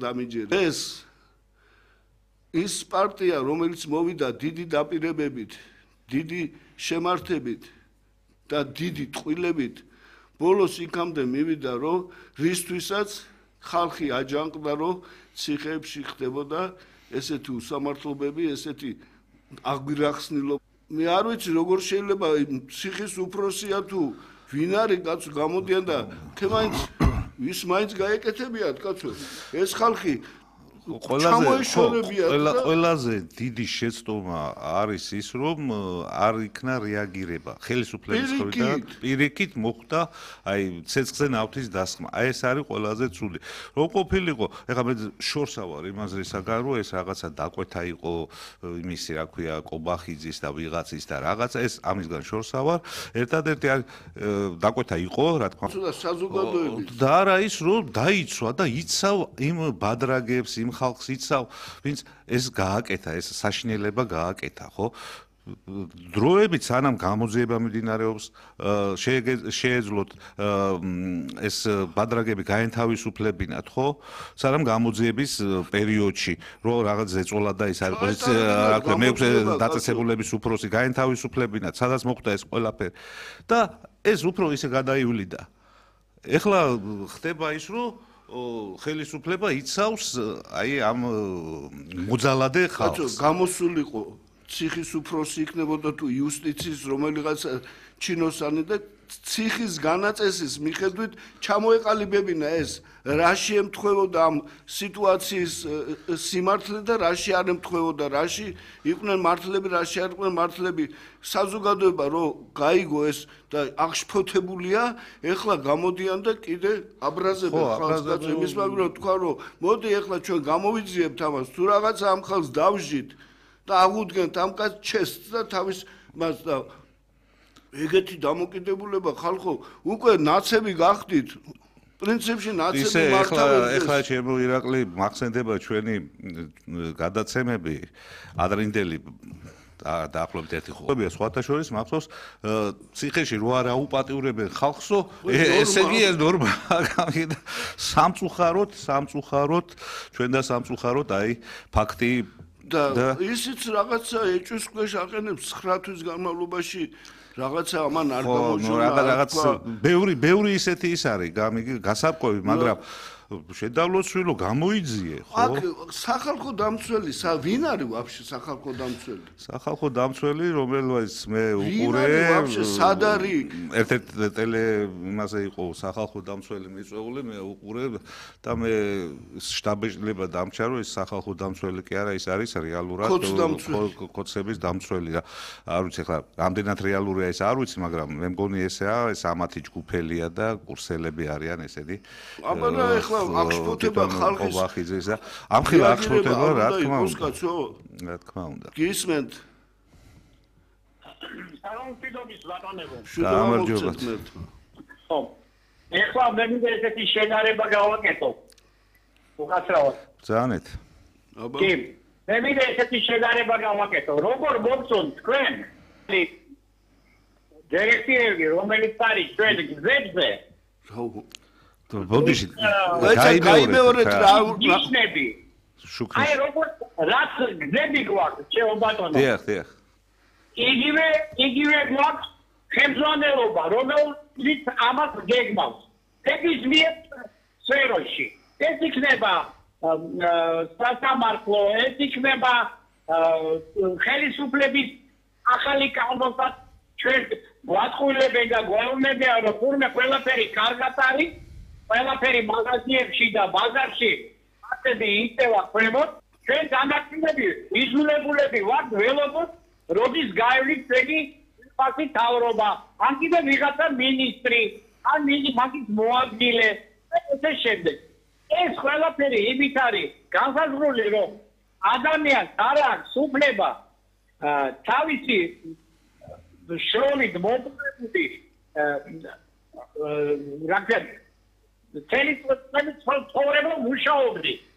დამიჯერებს. ის პარტია, რომელიც მოვიდა დიდი დაპირებებით, დიდი შემართებით და დიდი ტყილებით, ბოლოს იქამდე მივიდა, რომ რისთვისაც ხალხი აჯანყდა, რომ ციხეებში ხდებოდა ესეთი უსამართლობები, ესეთი აგვირახსნილობა. მე არ ვიცი, როგორ შეიძლება ციხის უფროსია თუ ვინ არის კაცო გამოდიან და ის მაინც გაეკეთებიათ კაცო. ეს ხალხი ყველაზე დიდი შეცდომა არის ის, რომ არ იქნა რეაგირება ხელისუფლების მხრიდან, პირიქით მოხდა აი ცეცხლზე ნავთის დასხმა. აი ეს არის ყველაზე ცუდი. რომ ყოფილიყო, ეხლა მე შორსა ვარ იმაზე რისაგან, რომ ეს რაღაცა დაკვეთა იყო იმისი, რა ქვია, კობახიძის და ვიღაცის და რაღაცა, ეს ამისგან შორსა ვარ. ერთადერთი დაკვეთა იყო, რა თქმა უნდა, საზოგადოებით. და არა ის, რომ დაიცვა და იცავ იმ ბადრაგებს, იმ ხალხს იცავ, ვინც ეს გააკეთა, ეს საშინელება გააკეთა, ხო? დროებით სანამ გამოძიება მიმდინარეობს, შეეძლოთ ეს ბადრაგები გაენთავისუფლებინათ, ხო? სანამ გამოძიების პერიოდში, რომ რაღაც ზეწოლა და ის არის პოზიცია, რა ქვია, მეექვსე დაწესებულების უფროსი გაენთავისუფლებინათ, სადაც მოხდა ეს ყველაფერი. და ეს უფრო ისე გადაივლიდა. ეხლა ხდება ის, რომ ხელისუფლება იცავს აი ამ მოძალადე ხალხს. გამოსულიყო ციხის უფროსი იქნებოდა თუ იუსტიციის რომელიღაც ჩინოსანი და ციხის განაწესის მიხედვით ჩამოეყალიბებინა ეს რაში ემთხვეოდა ამ სიტუაციის სიმართლე და რაში არ ემთხვეოდა, რაში იყვნენ მართლები, რაში არ იყვნენ მართლები. საზოგადოება რომ გაიგო ეს და აღშფოთებულია, ეხლა გამოდიან და კიდე აბრაზებენ ხალხს და იმის მაგალითად თქვა რომ მოდი ეხლა ჩვენ გამოვიძიებთ ამას, თუ რაღაცა ამ ხალხს დავждით და აღუდგენთ ამ კაც ჩესტს და თავის მას და ეგეთი დამოკიდებულება ხალხო უკვე ნაცები გახდით პრინციპში ნაცები მართავენ ეხლა ჩემო ირაკლი მახსენდება ჩვენი გადაცემები ადრინდელი დაახლოებით ერთი ხობია სხვათა შორის მახსოვს ციხეში რო არ აუპატიურებენ ხალხსო ესე იგი ეს ნორმა სამწუხაროდ ჩვენ და სამწუხაროდ აი ფაქტი და ისიც რაღაცა ეჭვის ქვეშ აყენებს 9 თვის განმავლობაში რაღაცა ამან არ გამოჩვენა რაღაც ბევრი ისეთი ის არის გასარკვევი მაგრამ შედავლოცვილო გამოიძიე ხო აქ სახალხო დამცველი ვინ არის ვაფშე სახალხო დამცველი სახალხო დამცველი რომელსაც მე უყურე ვაფშე სად არის ერთ-ერთ ტელე იმაზე იყო სახალხო დამცველი მიწვეული მე უყურე და მე შტაბ-ება დამჭა რომ ეს სახალხო დამცველი კი არა ის არის რეალურად კოცების დამცველი რა არ ვიცი ხა რამდენად რეალურია ეს არ ვიცი მაგრამ მე მგონი ესეა ეს ამათი ჯგუფელია და კურსელები არიან ესეთი აბა ეხლა აღშფოთება ხალხის კობახიძის და ამხილა აღშფოთება რა თქმა უნდა რა თქმა უნდა გისმენთ სალამფიდობის ბატონებო გამარჯობა ხო ეხლა მე მინდა ესეთი შედარება გავაკეთო უკაცრავად ზანეთ აბა კი მე მინდა ესეთი შედარება გავაკეთო როგორ მოგწონთ თქვენ დირექტივები რომელიც არის ჩვენ გზებზე ბოდიში გაიმეორეთ რა ნიშნები აი როგორ რაც გზები გვაქვს ჩემო ბატონო დიახ იგივე გვაქვს ხელმძღვანელობა რომელიც ამას გეგმავს ნებისმიერ სფეროში ეს იქნება სასამართლო ეს იქნება ხელისუფლების ახალი კანონთა ჩვენ გვატყუილებენ და გვეუბნებიან რომ თურმე ყველაფერი კარგად არის ყველაფერი მაღაზიებში და ბაზარში ასეთი იწევა ქვემოთ ჩვენ განაცხადები იზოლებულები ვართ ველოდოთ როდის გაივლით წელი ფასი თავრობა ან კიდე ვიღაცა მინისტრი ან მაგის მოადგილე ესე შემდეგ ეს ყველაფერი იმით არის განსაზღვრული რომ ადამიანს არ აქვს უფლება თავისი შრომით მოპოვებული რა ქვია თელისწორებო მუშაობდი